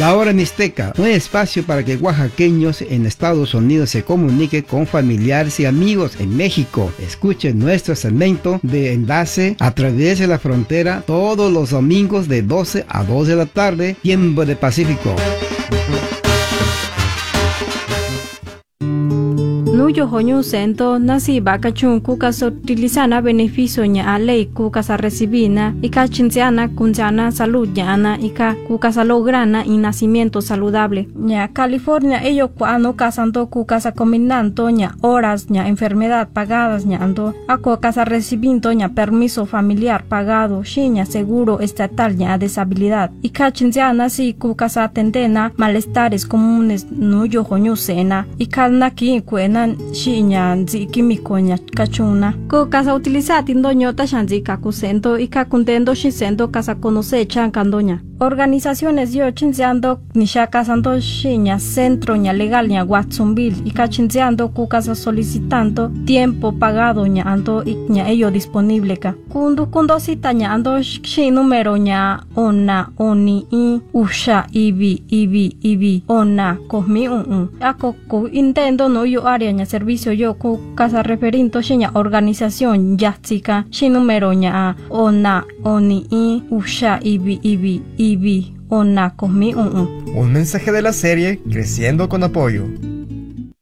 La Hora Mixteca, un espacio para que oaxaqueños en Estados Unidos se comuniquen con familiares y amigos en México. Escuchen nuestro segmento de enlace a través de la frontera todos los domingos de 12 a 2 de la tarde, tiempo de Pacífico. Nuyo hoñu sento nasi bakachun kukas utilizana beneficio nya ley kukas recibina ika chinziana kunjana salud nya ika kukas lograna y nacimiento saludable nya California ello cuando casando kukas combinando nya horas nya enfermedad pagadas nya ando ako casa recibiendo nya permiso familiar pagado shinya seguro estatal nya deshabilidad ika chinziana si kukas atendena malestares comunes nuyo hoñu sena ika naki kuena shinya nzi químico nya kachuna ko casa utilizar tindoño tashanzi kakusento y kakuntendo shisendo casa conoce chancandoña organizaciones yo chinzeando nisha casando shinya centro nya legal nya Watsonville y kachinzeando ku casa solicitando tiempo pagado nya ando nya ello disponible ka kundo cita nya ando shi número nya ona oni i usha ibi ona kohmi ako ko intendo no yo área nya servicio yo ku casa referinto shinya organización yatsika shi número nya ona oni i usha ibi ona kohmi Un mensaje de la serie Creciendo con Apoyo.